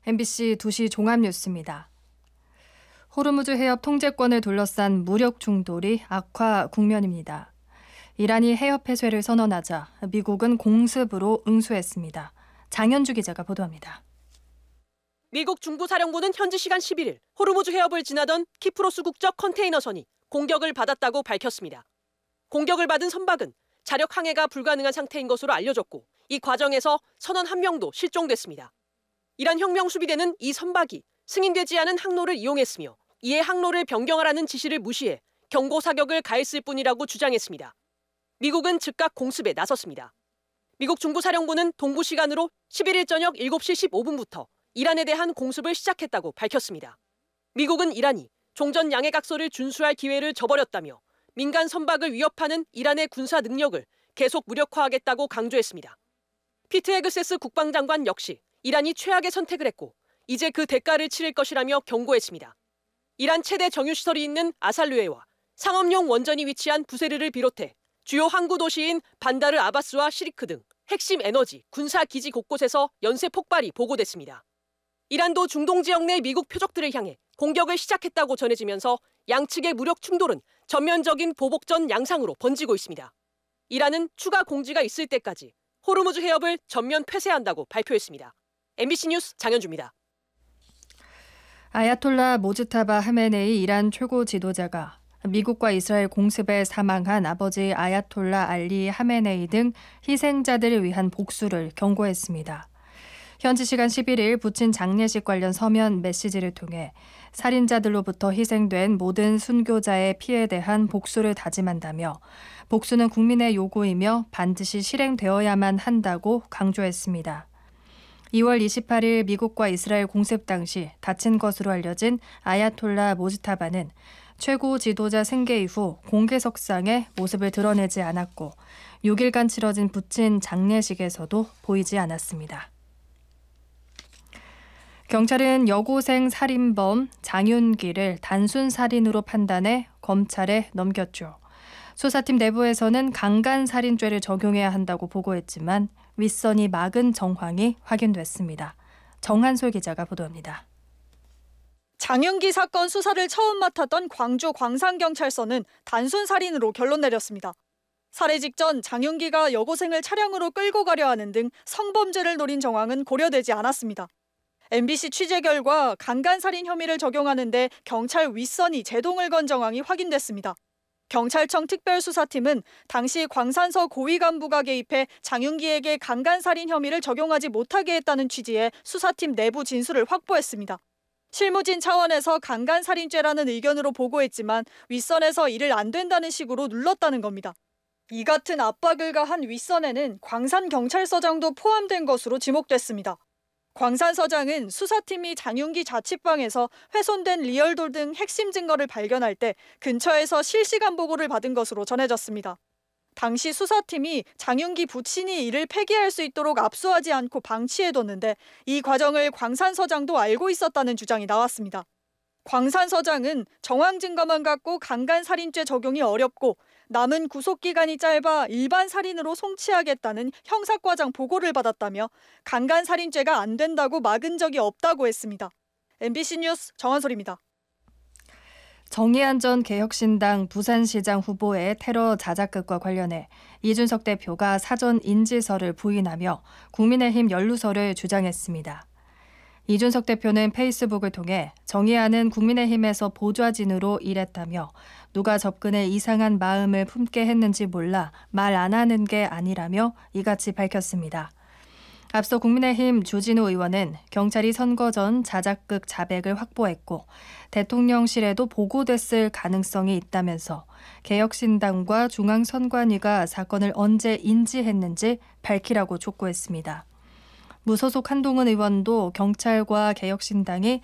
MBC 2시 종합뉴스입니다. 호르무즈 해협 통제권을 둘러싼 무력 충돌이 악화 국면입니다. 이란이 해협 폐쇄를 선언하자 미국은 공습으로 응수했습니다. 장현주 기자가 보도합니다. 미국 중부사령부는 현지 시간 11일 호르무즈 해협을 지나던 키프로스 국적 컨테이너선이 공격을 받았다고 밝혔습니다. 공격을 받은 선박은 자력 항해가 불가능한 상태인 것으로 알려졌고 이 과정에서 선원 1명도 실종됐습니다. 이란 혁명수비대는 이 선박이 승인되지 않은 항로를 이용했으며 이에 항로를 변경하라는 지시를 무시해 경고 사격을 가했을 뿐이라고 주장했습니다. 미국은 즉각 공습에 나섰습니다. 미국 중부사령부는 동부 시간으로 11일 저녁 7시 15분부터 이란에 대한 공습을 시작했다고 밝혔습니다. 미국은 이란이 종전 양해각서를 준수할 기회를 저버렸다며 민간 선박을 위협하는 이란의 군사 능력을 계속 무력화하겠다고 강조했습니다. 피트 헤그세스 국방장관 역시 이란이 최악의 선택을 했고 이제 그 대가를 치를 것이라며 경고했습니다. 이란 최대 정유시설이 있는 아살루에와 상업용 원전이 위치한 부세르를 비롯해 주요 항구 도시인 반다르 아바스와 시리크 등 핵심 에너지, 군사 기지 곳곳에서 연쇄 폭발이 보고됐습니다. 이란도 중동 지역 내 미국 표적들을 향해 공격을 시작했다고 전해지면서 양측의 무력 충돌은 전면적인 보복전 양상으로 번지고 있습니다. 이란은 추가 공지가 있을 때까지 호르무즈 해협을 전면 폐쇄한다고 발표했습니다. MBC 뉴스 장현주입니다. 아야톨라 모즈타바 하메네이 이란 최고 지도자가 미국과 이스라엘 공습에 사망한 아버지 아야톨라 알리 하메네이 등 희생자들을 위한 복수를 경고했습니다. 현지 시간 11일 부친 장례식 관련 서면 메시지를 통해 살인자들로부터 희생된 모든 순교자의 피해에 대한 복수를 다짐한다며 복수는 국민의 요구이며 반드시 실행되어야만 한다고 강조했습니다. 2월 28일 미국과 이스라엘 공습 당시 다친 것으로 알려진 아야톨라 모즈타바는 최고 지도자 생계 이후 공개석상에 모습을 드러내지 않았고 6일간 치러진 부친 장례식에서도 보이지 않았습니다. 경찰은 여고생 살인범 장윤기를 단순 살인으로 판단해 검찰에 넘겼죠. 수사팀 내부에서는 강간살인죄를 적용해야 한다고 보고했지만 윗선이 막은 정황이 확인됐습니다. 정한솔 기자가 보도합니다. 장윤기 사건 수사를 처음 맡았던 광주 광산경찰서는 단순 살인으로 결론 내렸습니다. 살해 직전 장윤기가 여고생을 차량으로 끌고 가려 하는 등 성범죄를 노린 정황은 고려되지 않았습니다. MBC 취재 결과 강간살인 혐의를 적용하는데 경찰 윗선이 제동을 건 정황이 확인됐습니다. 경찰청 특별수사팀은 당시 광산서 고위 간부가 개입해 장윤기에게 강간살인 혐의를 적용하지 못하게 했다는 취지의 수사팀 내부 진술을 확보했습니다. 실무진 차원에서 강간살인죄라는 의견으로 보고했지만 윗선에서 이를 안 된다는 식으로 눌렀다는 겁니다. 이 같은 압박을 가한 윗선에는 광산경찰서장도 포함된 것으로 지목됐습니다. 광산서장은 수사팀이 장윤기 자취방에서 훼손된 리얼돌 등 핵심 증거를 발견할 때 근처에서 실시간 보고를 받은 것으로 전해졌습니다. 당시 수사팀이 장윤기 부친이 이를 폐기할 수 있도록 압수하지 않고 방치해뒀는데 이 과정을 광산서장도 알고 있었다는 주장이 나왔습니다. 광산서장은 정황 증거만 갖고 강간살인죄 적용이 어렵고 남은 구속기간이 짧아 일반 살인으로 송치하겠다는 형사과장 보고를 받았다며 강간살인죄가 안 된다고 막은 적이 없다고 했습니다. MBC 뉴스 정한솔입니다. 정의안 전 개혁신당 부산시장 후보의 테러 자작극과 관련해 이준석 대표가 사전 인지서를 부인하며 국민의힘 연루설을 주장했습니다. 이준석 대표는 페이스북을 통해 정의안은 국민의힘에서 보좌진으로 일했다며 누가 접근해 이상한 마음을 품게 했는지 몰라 말 안 하는 게 아니라며 이같이 밝혔습니다. 앞서 국민의힘 주진우 의원은 경찰이 선거 전 자작극 자백을 확보했고 대통령실에도 보고됐을 가능성이 있다면서 개혁신당과 중앙선관위가 사건을 언제 인지했는지 밝히라고 촉구했습니다. 무소속 한동훈 의원도 경찰과 개혁신당이